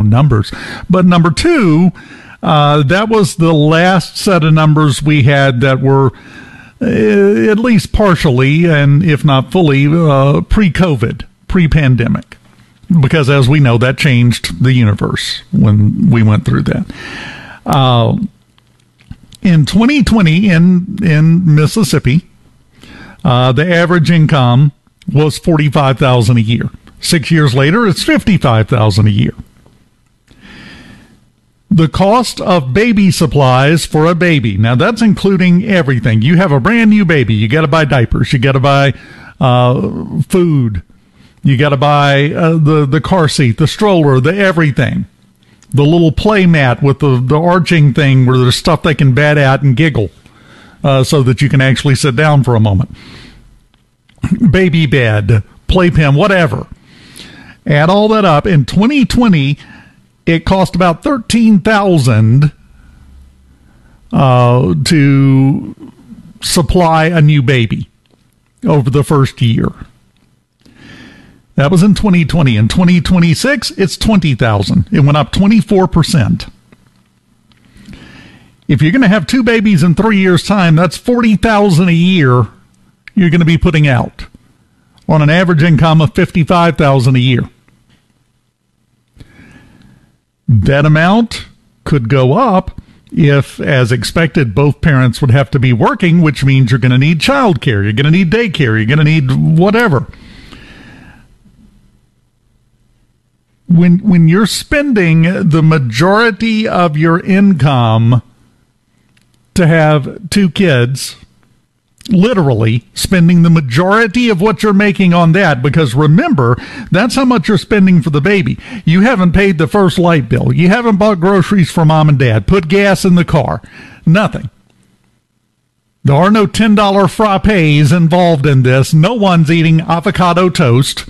numbers. But number two, that was the last set of numbers we had that were at least partially, and if not fully, pre-COVID, pre-pandemic. Because as we know, that changed the universe when we went through that. In 2020 in Mississippi, the average income was $45,000 a year. 6 years later, it's $55,000 a year. The cost of baby supplies for a baby. Now, that's including everything. You have a brand new baby. You got to buy diapers. You got to buy food. You got to buy the car seat, the stroller, the everything. The little play mat with the arching thing where there's stuff they can bat at and giggle so that you can actually sit down for a moment. Baby bed, playpen, whatever. Add all that up. In 2020, it cost about $13,000 to supply a new baby over the first year. That was in 2020. In 2026, it's $20,000. It went up 24%. If you're going to have two babies in 3 years' time, that's $40,000 a year you're going to be putting out on an average income of $55,000 a year. That amount could go up if, as expected, both parents would have to be working, which means you're going to need childcare, you're going to need daycare, you're going to need whatever. When you're spending the majority of your income to have two kids, literally spending the majority of what you're making on that, because remember, that's how much you're spending for the baby. You haven't paid the first light bill. You haven't bought groceries for mom and dad, put gas in the car, nothing. There are no $10 frappes involved in this. No one's eating avocado toast.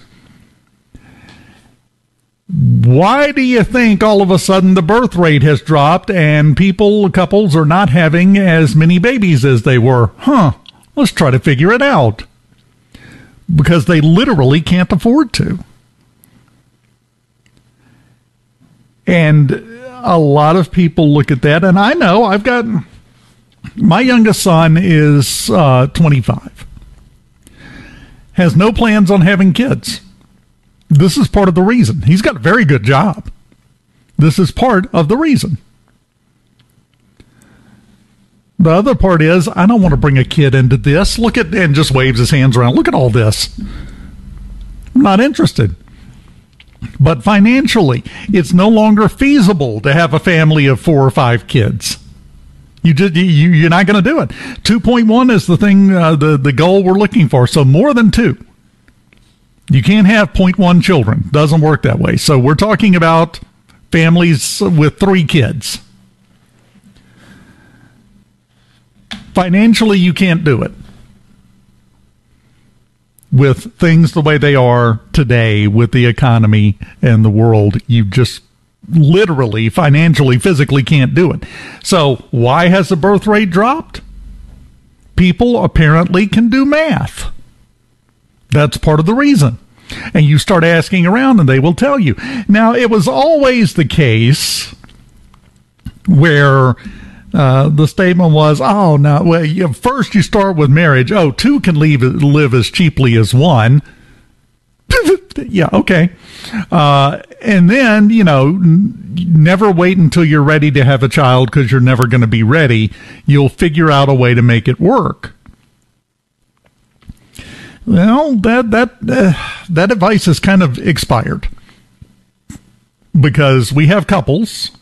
Why do you think all of a sudden the birth rate has dropped and couples are not having as many babies as they were? Let's try to figure it out. Because they literally can't afford to. And a lot of people look at that, and I know my youngest son is 25. Has no plans on having kids. This is part of the reason. He's got a very good job. This is part of the reason. The other part is, I don't want to bring a kid into this. And just waves his hands around. Look at all this. I'm not interested. But financially, it's no longer feasible to have a family of 4 or 5 kids. You're not going to do it. 2.1 is the thing, the goal we're looking for. So more than 2. You can't have 0.1 children. Doesn't work that way. So we're talking about families with 3 kids. Financially, you can't do it. With things the way they are today, with the economy and the world, you just literally, financially, physically can't do it. So why has the birth rate dropped? People apparently can do math. That's part of the reason. And you start asking around and they will tell you. Now, it was always the case where the statement was, first you start with marriage. 2 can live as cheaply as 1. Yeah, okay. And then, never wait until you're ready to have a child because you're never going to be ready. You'll figure out a way to make it work. Well, that advice is kind of expired because we have couples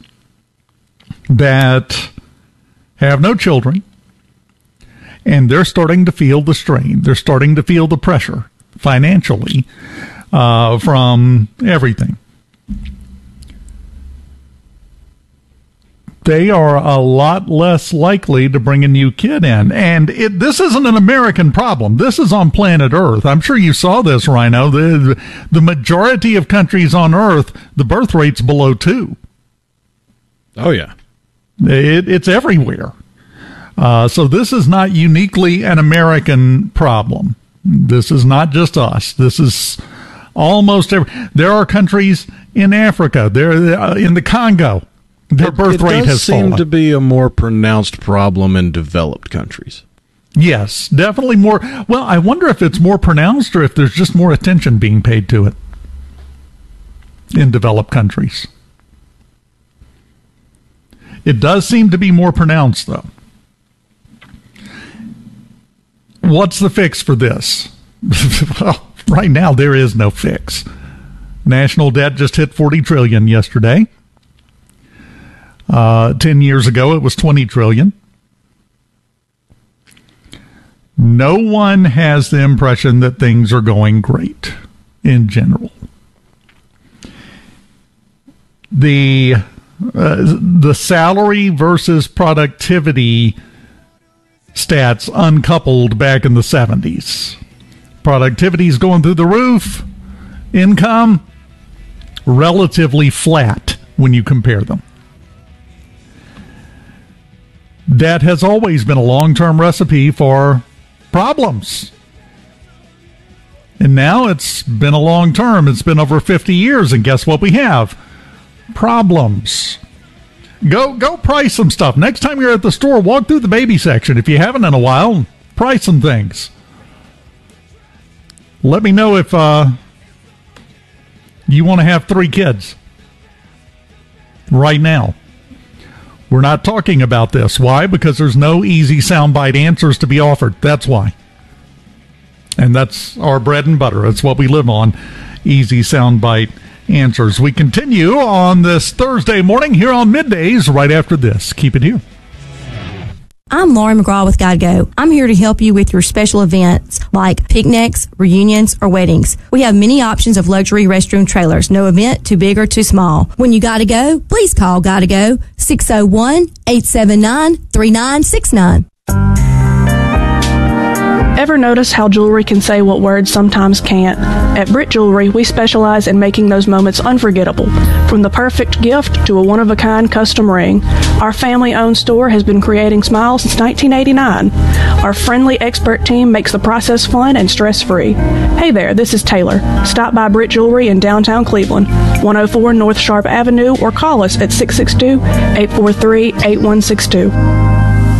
that have no children and they're starting to feel the strain. They're starting to feel the pressure financially from everything. They are a lot less likely to bring a new kid in. And this isn't an American problem. This is on planet Earth. I'm sure you saw this, Rhino. The majority of countries on Earth, the birth rate's below 2. Oh, yeah. It's everywhere. So this is not uniquely an American problem. This is not just us. This is almost there are countries in Africa. They're in the Congo. Their birth rate has fallen. It does seem to be a more pronounced problem in developed countries. Yes, definitely more. Well, I wonder if it's more pronounced or if there's just more attention being paid to it in developed countries. It does seem to be more pronounced, though. What's the fix for this? Well, right now there is no fix. National debt just hit $40 trillion yesterday. 10 years ago, it was $20 trillion. No one has the impression that things are going great in general. The salary versus productivity stats uncoupled back in the 70s. Productivity is going through the roof. Income, relatively flat when you compare them. That has always been a long-term recipe for problems. And now it's been a long term. It's been over 50 years, and guess what we have? Problems. Go price some stuff. Next time you're at the store, walk through the baby section. If you haven't in a while, price some things. Let me know if you want to have 3 kids right now. We're not talking about this. Why? Because there's no easy soundbite answers to be offered. That's why. And that's our bread and butter. That's what we live on. Easy soundbite answers. We continue on this Thursday morning here on Middays right after this. Keep it here. I'm Lauren McGraw with GuideGo. I'm here to help you with your special events like picnics, reunions, or weddings. We have many options of luxury restroom trailers. No event too big or too small. When you gotta go, please call GuideGo 601-879-3969. Ever notice how jewelry can say what words sometimes can't? At Britt Jewelry, we specialize in making those moments unforgettable. From the perfect gift to a one-of-a-kind custom ring, our family-owned store has been creating smiles since 1989. Our friendly expert team makes the process fun and stress-free. Hey there, this is Taylor. Stop by Britt Jewelry in downtown Cleveland, 104 North Sharp Avenue, or call us at 662-843-8162.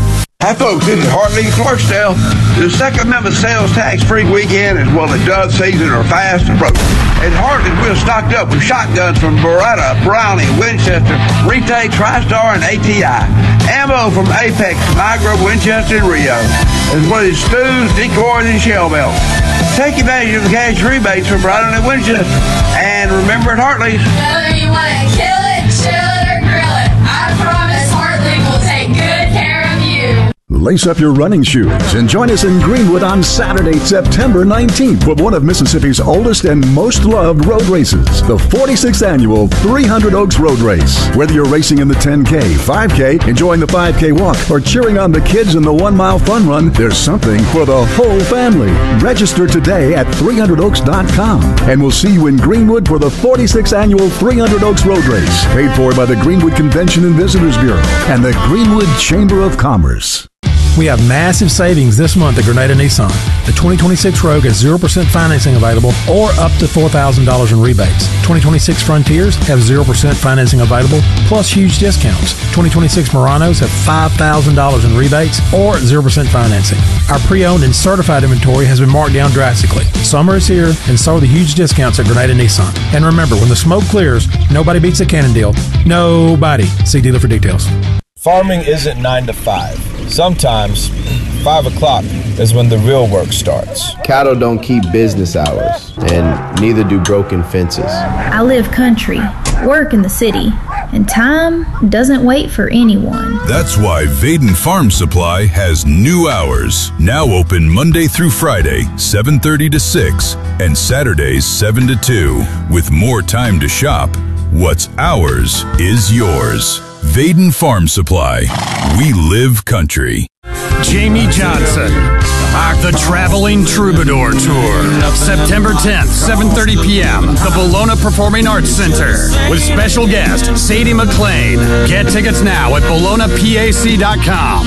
Hi folks, this is Hartley Clarksdale. The Second Amendment sales tax-free weekend as well as dove season are fast approaching. At Hartley, we're stocked up with shotguns from Beretta, Browning, Winchester, Retake, TriStar, and ATI. Ammo from Apex, Niagara, Winchester, and Rio, as well as stews, decoys, and shell belts. Take advantage of the cash rebates from Browning and Winchester. And remember at Hartley's, whether you want to kill it, chill it, or grill it, I promise Hartley will take good care of you. Lace up your running shoes and join us in Greenwood on Saturday, September 19th for one of Mississippi's oldest and most loved road races, the 46th annual 300 Oaks Road Race. Whether you're racing in the 10K, 5K, enjoying the 5K walk, or cheering on the kids in the 1 mile fun run, there's something for the whole family. Register today at 300oaks.com and we'll see you in Greenwood for the 46th annual 300 Oaks Road Race, paid for by the Greenwood Convention and Visitors Bureau and the Greenwood Chamber of Commerce. We have massive savings this month at Grenada Nissan. The 2026 Rogue has 0% financing available or up to $4,000 in rebates. 2026 Frontiers have 0% financing available plus huge discounts. 2026 Muranos have $5,000 in rebates or 0% financing. Our pre-owned and certified inventory has been marked down drastically. Summer is here and so are the huge discounts at Grenada Nissan. And remember, when the smoke clears, nobody beats a Cannon deal. Nobody. See dealer for details. Farming isn't 9 to 5. Sometimes 5 o'clock is when the real work starts. Cattle don't keep business hours, and neither do broken fences. I live country, work in the city, and time doesn't wait for anyone. That's why Vaden Farm Supply has new hours. Now open Monday through Friday, 7:30 to 6, and Saturdays 7 to 2. With more time to shop, what's ours is yours. Vaden Farm Supply. We live country. Jamie Johnson, the Traveling Troubadour Tour, September 10th, 7:30 p.m., the Bologna Performing Arts Center, with special guest Sadie McLean. Get tickets now at bolognapac.com.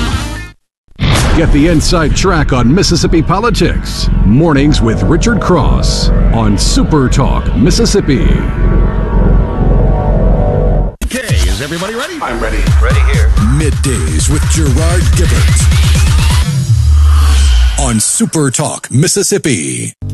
Get the inside track on Mississippi politics. Mornings with Richard Cross on Super Talk Mississippi. everybody ready? I'm ready. Ready here. Middays with Gerard Gibbert on Super Talk, Mississippi.